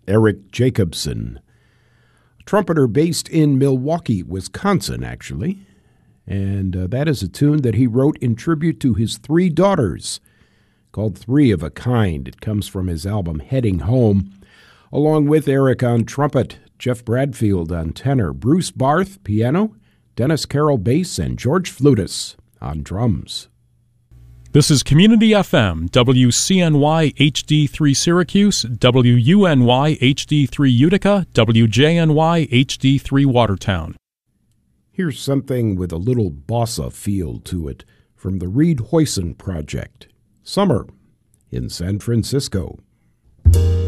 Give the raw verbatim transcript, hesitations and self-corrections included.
Eric Jacobson, a trumpeter based in Milwaukee, Wisconsin, actually. And uh, that is a tune that he wrote in tribute to his three daughters, called Three of a Kind. It comes from his album Heading Home, along with Eric on trumpet, Jeff Bradfield on tenor, Bruce Barth, piano, Dennis Carroll bass, and George Flutis on drums. This is Community F M, W C N Y H D three Syracuse, W U N Y H D three Utica, W J N Y H D three Watertown. Here's something with a little bossa feel to it from the Reed Hoyson Project, Summer in San Francisco.